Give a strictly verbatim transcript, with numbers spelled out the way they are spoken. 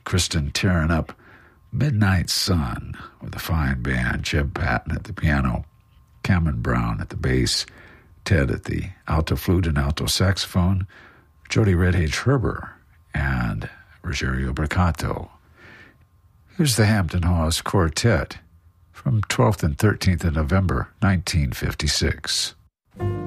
Kristen tearing up Midnight Sun with a fine band, Jeb Patton at the piano, Cameron Brown at the bass, Ted at the alto flute and alto saxophone, Jody Redhage Herber, and Rogerio Braccato. Here's the Hampton Hawes Quartet from twelfth and thirteenth of November, nineteen fifty-six.